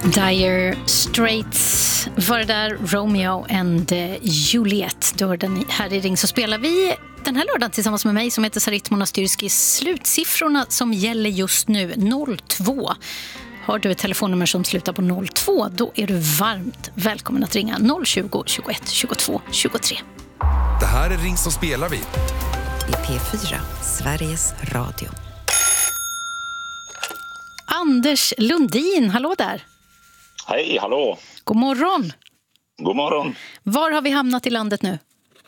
Dire Straits var det där, Romeo and Juliet. Då den här i Ring så spelar vi den här lördagen tillsammans med mig som heter Sarit Monastyrski. Slutsiffrorna som gäller just nu 02. Har du ett telefonnummer som slutar på 02, då är du varmt välkommen att ringa 020 21 22 23. Det här är Ring så spelar vi i P4, Sveriges Radio. Anders Lundin, hallå där. Hej, hallå. God morgon. God morgon. Var har vi hamnat i landet nu?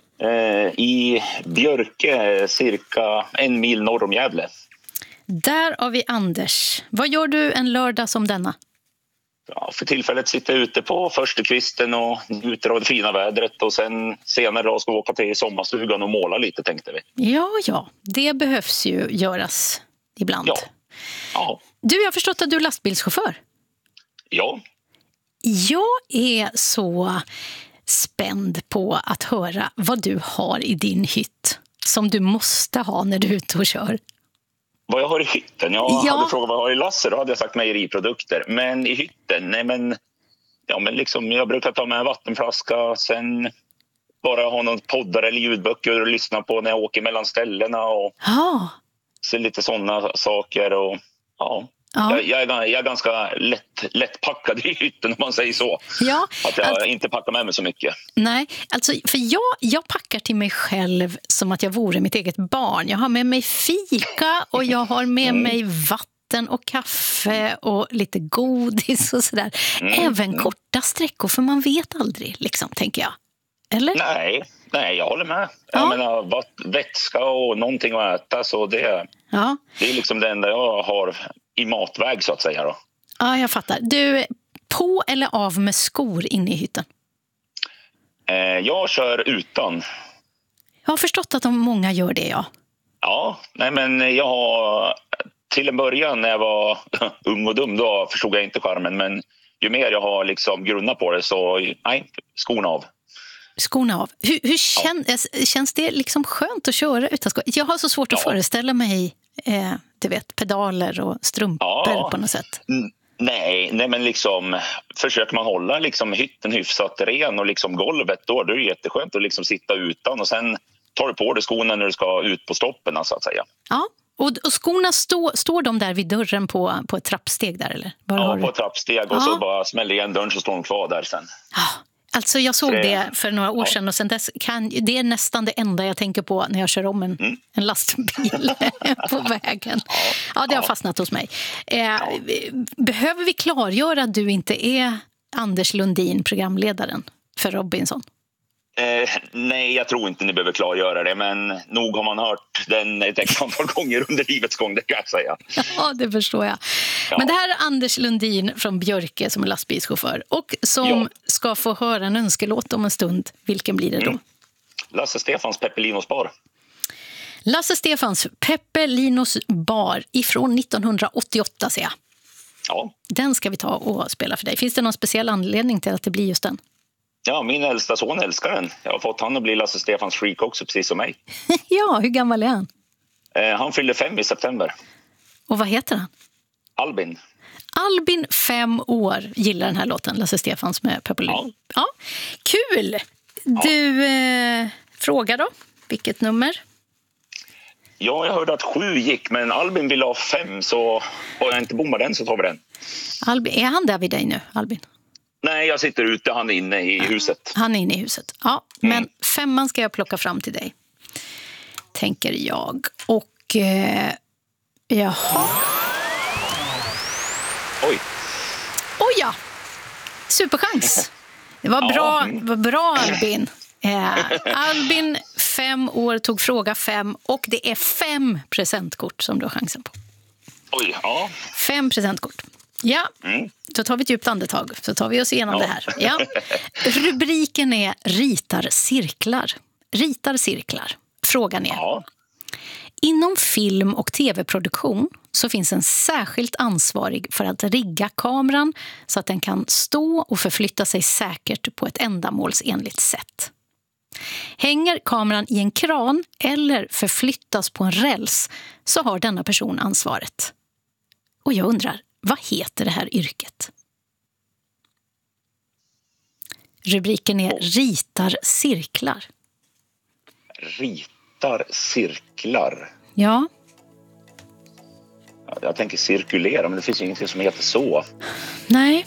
I Björke, cirka 1 mil norr om Gävle. Där har vi Anders. Vad gör du en lördag som denna? Ja, för tillfället sitter jag ute på förstukvisten och njuter av det fina vädret. Och sen senare då ska vi åka till sommarstugan och måla lite, tänkte vi. Ja, det behövs ju göras ibland. Ja. Du, jag har förstått att du är lastbilschaufför. Ja. Jag är så spänd på att höra vad du har i din hytt som du måste ha när du är ute och kör. Vad jag har i hytten? Jag hade frågat vad jag har i lasser, då hade jag sagt mejeriprodukter. Men i hytten, men liksom, jag brukar ta med en vattenflaska, sen bara ha någon poddar eller ljudböcker att lyssna på när jag åker mellan ställena. Och så lite sådana saker och ja. Jag är ganska lättpackad i hytten om man säger så. Ja, att jag inte packar med mig så mycket. Nej, alltså för jag packar till mig själv som att jag vore mitt eget barn. Jag har med mig fika och jag har med mig vatten och kaffe och lite godis och sådär. Även korta sträckor, för man vet aldrig, liksom, tänker jag. Eller? Nej, jag håller med. Jag menar, vätska och någonting att äta, så det är liksom det enda jag har i matväg, så att säga då. Ja, jag fattar. Du, på eller av med skor inne i hytten? Jag kör utan. Jag har förstått att många gör det, ja. Ja, men jag har till en början när jag var ung och dum, då förstod jag inte charmen. Men ju mer jag har liksom grunnat på det, så skorna av. Skorna av. Hur känns det liksom skönt att köra utan skor? Jag har så svårt att föreställa mig du vet, pedaler och strumpor på något sätt. Nej, men liksom försöker man hålla liksom hytten hyfsat ren och liksom golvet, då är det jätteskönt att liksom sitta utan, och sen tar du på dig skorna när du ska ut på stoppen, så att säga. Ja, och skorna står de där vid dörren på ett trappsteg där, eller? På ett trappsteg och så bara smäller igen dörren, så står de kvar där sen. Ja. Alltså jag såg det för några år sedan, och sen dess det är nästan det enda jag tänker på när jag kör om en lastbil på vägen. Ja, det har fastnat hos mig. Behöver vi klargöra att du inte är Anders Lundin, programledaren för Robinson? Nej, jag tror inte ni behöver klargöra det, men nog har man hört den ett antal gånger under livets gång, det kan jag säga. Ja, det förstår jag. Men det här är Anders Lundin från Björke som är lastbilschaufför och som ska få höra en önskelåt om en stund. Vilken blir det då? Lasse Stefans Peppelinos bar. Lasse Stefans Peppelinos bar ifrån 1988, ser jag. Ja. Den ska vi ta och spela för dig. Finns det någon speciell anledning till att det blir just den? Ja, min äldsta son älskar den. Jag har fått han att bli Lasse Stefans freak också, precis som mig. Ja, hur gammal är han? Han fyllde 5 i september. Och vad heter han? Albin. Albin, 5 år, gillar den här låten, Lasse Stefans med Peppelino. Ja, kul! Du, fråga då, vilket nummer? Ja, jag hörde att 7 gick, men Albin ville ha 5, så har jag inte bommat den så tar vi den. Albin, är han där vid dig nu, Albin? Nej, jag sitter ute, han är inne i huset. Han är inne i huset, ja. Men 5 ska jag plocka fram till dig, tänker jag. Och, jaha. Oj. Oj, ja. Superchans. Det var bra Albin. Albin, 5 år, tog fråga 5 och det är 5 presentkort som du har chansen på. Oj, ja. 5 presentkort. Ja, då tar vi ett djupt andetag, så tar vi oss igenom det här. Ja. Rubriken är ritar cirklar. Ritar cirklar. Frågan är: inom film- och tv-produktion så finns en särskilt ansvarig för att rigga kameran så att den kan stå och förflytta sig säkert på ett ändamålsenligt sätt. Hänger kameran i en kran eller förflyttas på en räls så har denna person ansvaret. Och jag undrar, vad heter det här yrket? Rubriken är ritar cirklar. Ritar cirklar. Ja. Jag tänker cirkulera, men det finns ingenting som heter så. Nej.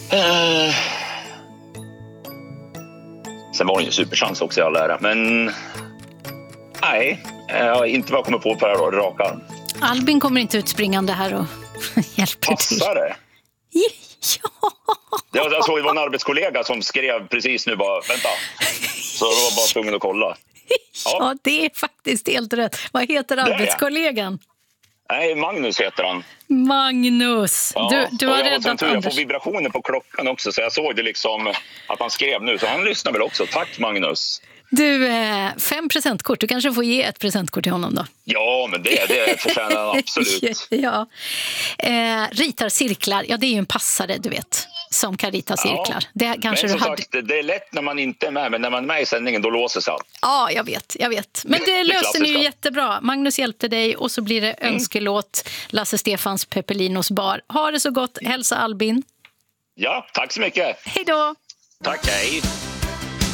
Sen var det ju en superchans också i all ära. Men nej, inte vad jag kommer på här då, raka arm. Albin kommer inte utspringande här och hjälper till. Passar det? Ja. Jag såg det var en arbetskollega som skrev precis nu bara, vänta. Så jag var bara tvungen att kolla. Ja, det är faktiskt helt rätt. Vad heter arbetskollegan? Nej, Magnus heter han. Magnus, ja, du har räddat Anders. Jag får Anders. vibrationer på klockan också, så jag såg det liksom att han skrev nu. Så han lyssnar väl också. Tack Magnus. Du, 5 presentkort. Du kanske får ge ett presentkort till honom då. Ja, men det förtjänar han absolut. Ja. Ritar cirklar, ja det är ju en passare du vet, som kan rita cirklar. Det kanske men du som hade... sagt, det är lätt när man inte är med, men när man är med i sändningen då låser sig allt. Ja, jag vet. Men det löste ni ju jättebra. Magnus hjälpte dig och så blir det önskelåt Lasse Stefans Peppelinos bar. Ha det så gott, hälsa Albin. Ja, tack så mycket. Hej då. Tack, hej.